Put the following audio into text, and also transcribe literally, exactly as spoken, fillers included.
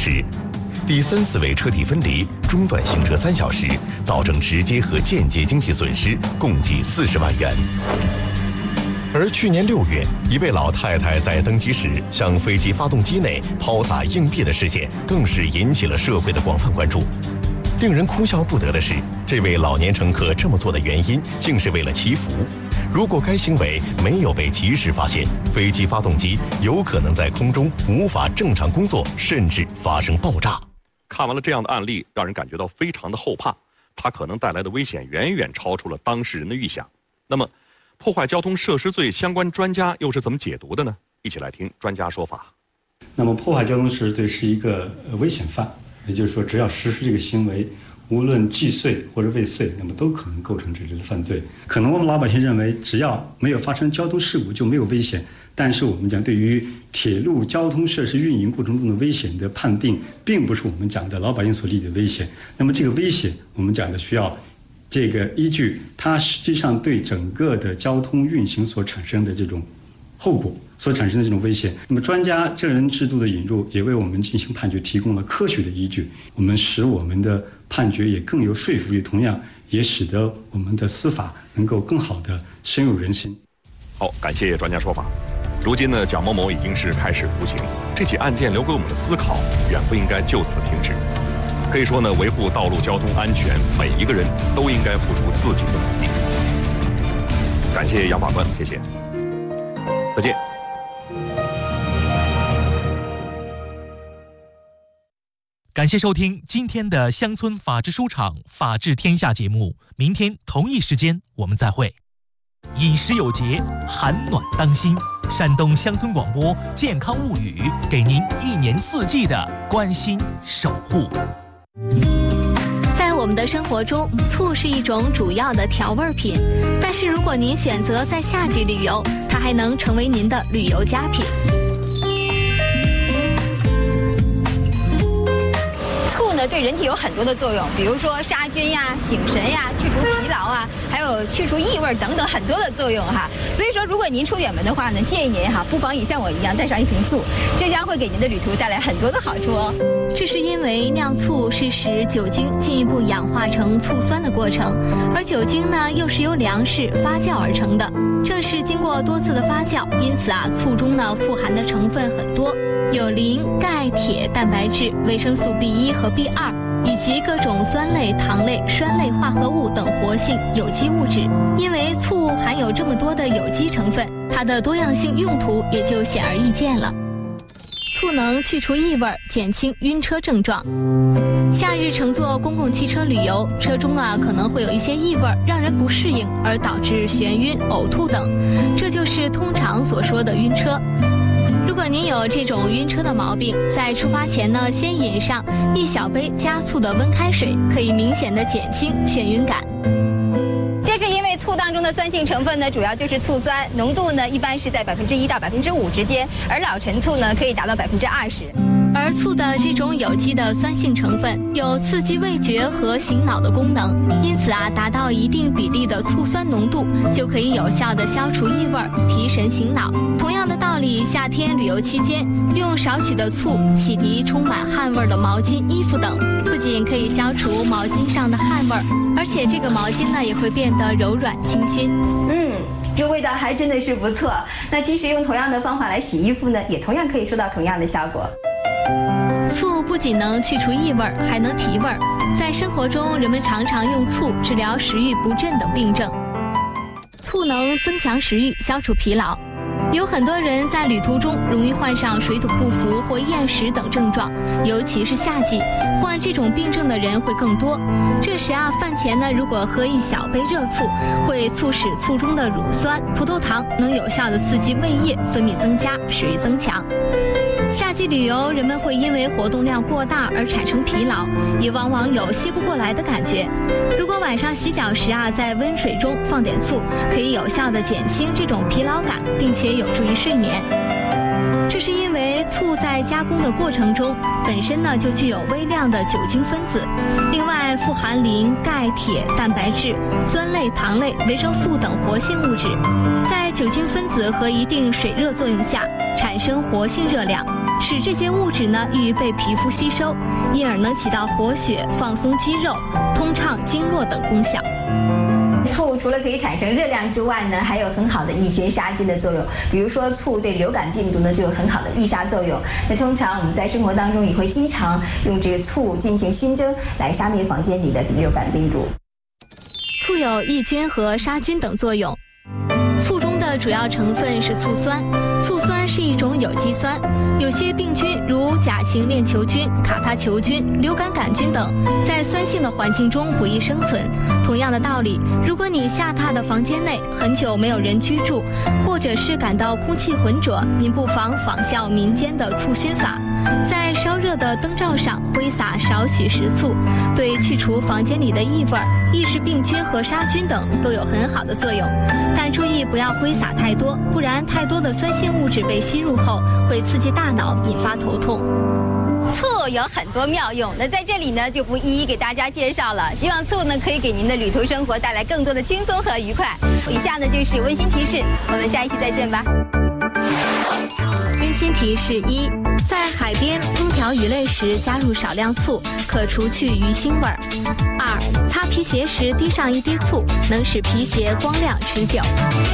时。第三次为车体分离，中断行车三小时，造成直接和间接经济损失共计四十万元。而去年六月，一位老太太在登机时向飞机发动机内抛洒硬币的事件，更是引起了社会的广泛关注。令人哭笑不得的是，这位老年乘客这么做的原因，竟是为了祈福。如果该行为没有被及时发现，飞机发动机有可能在空中无法正常工作，甚至发生爆炸。 看完了这样的案例，让人感觉到非常的后怕，它可能带来的危险远远超出了当事人的预想。那么，破坏交通设施罪相关专家又是怎么解读的呢？一起来听专家说法。 那么，破坏交通设施罪是一个危险犯，也就是说，只要实施这个行为，无论既遂或者未遂，那么都可能构成这类的犯罪。可能我们老百姓认为，只要没有发生交通事故就没有危险。但是我们讲，对于铁路交通设施运营过程中的危险的判定，并不是我们讲的老百姓所理解的危险。那么这个危险，我们讲的需要这个依据它实际上对整个的交通运行所产生的这种后果所产生的这种危险。那么专家证人制度的引入，也为我们进行判决提供了科学的依据，我们使我们的判决也更有说服力，同样也使得我们的司法能够更好的深入人心。 好，感谢专家说法。如今呢，蒋某某已经是开始服刑，这起案件留给我们的思考远不应该就此停止。可以说呢，维护道路交通安全，每一个人都应该付出自己的努力。感谢杨法官，谢谢，再见。 感谢收听今天的乡村法治书场法治天下节目，明天同一时间我们再会。饮食有节，寒暖当心。山东乡村广播健康物语，给您一年四季的关心守护。 在我们的生活中，醋是一种主要的调味品，但是如果您选择在夏季旅游，它还能成为您的旅游佳品。 醋呢，对人体有很多的作用，比如说杀菌呀、醒神呀、去除疲劳啊，还有去除异味等等很多的作用哈。所以说，如果您出远门的话呢，建议您哈，不妨也像我一样带上一瓶醋，这将会给您的旅途带来很多的好处哦。 这是因为酿醋是使酒精进一步氧化成醋酸的过程，而酒精呢又是由粮食发酵而成的。正是经过多次的发酵，因此啊，醋中呢富含的成分很多。有磷、钙、铁、蛋白质、维生素 B 一 和 B 二，以及各种酸类、糖类、酸类化合物等活性有机物质。因为醋含有这么多的有机成分，它的多样性用途也就显而易见了。醋能去除异味，减轻晕车症状。夏日乘坐公共汽车旅游，车中啊可能会有一些异味，让人不适应，而导致眩晕、呕吐等，这就是通常所说的晕车。如果您有这种晕车的毛病，在出发前呢，先饮上一小杯加醋的温开水，可以明显的减轻眩晕感。 这是因为醋当中的酸性成分呢，主要就是醋酸，浓度呢一般是在百分之一到百分之五之间，而老陈醋呢可以达到百分之二十。 而醋的这种有机的酸性成分有刺激味觉和醒脑的功能，因此啊，达到一定比例的醋酸浓度就可以有效的消除异味，提神醒脑。同样的道理，夏天旅游期间用少许的醋洗涤充满汗味的毛巾、衣服等，不仅可以消除毛巾上的汗味，而且这个毛巾呢也会变得柔软清新。 嗯。这个味道还真的是不错。那即使用同样的方法来洗衣服呢，也同样可以收到同样的效果。 醋不仅能去除异味，还能提味。在生活中，人们常常用醋治疗食欲不振等病症。醋能增强食欲，消除疲劳。有很多人在旅途中容易患上水土不服或厌食等症状，尤其是夏季，患这种病症的人会更多。这时啊，饭前呢，如果喝一小杯热醋，会促使醋中的乳酸、葡萄糖能有效的刺激胃液分泌增加，食欲增强。夏季旅游，人们会因为活动量过大而产生疲劳，也往往有吸不过来的感觉。如果晚上洗脚时啊，在温水中放点醋，可以有效地减轻这种疲劳感，并且有助于睡眠。这是因为醋在加工的过程中本身呢就具有微量的酒精分子，另外富含磷、钙、铁、蛋白质、酸类、糖类、维生素等活性物质，在酒精分子和一定水热作用下产生活性热量， 使这些物质呢易于被皮肤吸收，因而能起到活血、放松肌肉、通畅经络等功效。 醋除了可以产生热量之外呢，还有很好的抑菌杀菌的作用。比如说，醋对流感病毒呢就有很好的抑杀作用。那通常我们在生活当中也会经常用这个醋进行熏蒸，来杀灭房间里的流感病毒。 醋有抑菌和杀菌等作用。醋中的主要成分是醋酸，醋酸是一种有机酸，有些病菌如甲型链球菌、卡他球菌、流感杆菌等，在酸性的环境中不易生存。同样的道理，如果你下榻的房间内很久没有人居住，或者是感到空气浑浊，您不妨仿效民间的醋熏法，在烧热的灯罩上挥洒少许食醋，对去除房间里的异味、抑制病菌和杀菌等都有很好的作用。但注意不要挥洒太多，不然太多的酸性物质被吸入后会刺激大脑，引发头痛。 醋有很多妙用，那在这里呢就不一一给大家介绍了。希望醋呢可以给您的旅途生活带来更多的轻松和愉快。以下呢就是温馨提示，我们下一期再见吧。 温馨提示一：在海边烹调鱼类时加入少量醋，可除去鱼腥味儿。二、擦皮鞋时滴上一滴醋，能使皮鞋光亮持久。